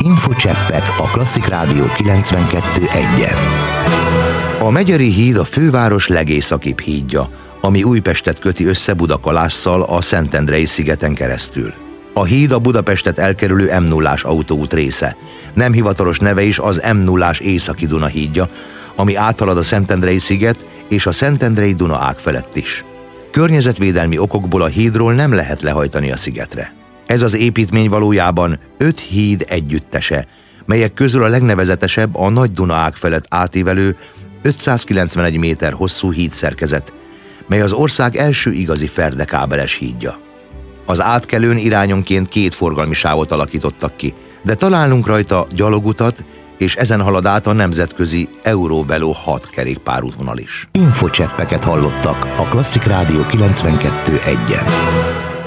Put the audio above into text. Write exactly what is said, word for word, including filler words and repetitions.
Infocseppek a Klasszik Rádió kilencvenkettő egyen. A Megyeri híd a főváros legészakibb hídja, ami Újpestet köti össze Budakalásszal a Szentendrei szigeten keresztül. A híd a Budapestet elkerülő em nullás autóút része. Nem hivatalos neve is az em nullás északi Duna hídja, ami áthalad a Szentendrei sziget és a Szentendrei Duna ág felett is. Környezetvédelmi okokból a hídról nem lehet lehajtani a szigetre. Ez az építmény valójában öt híd együttese, melyek közül a legnevezetesebb a Nagy Duna ág felett átívelő ötszázkilencvenegy méter hosszú hídszerkezet, mely az ország első igazi ferdekábeles hídja. Az átkelőn irányonként két forgalmi sávot alakítottak ki, de találunk rajta gyalogutat, és ezen halad át a nemzetközi Eurovelo hat kerékpárútvonal is. Infocseppeket hallottak a Klasszik Rádió kilencvenkettő egyen.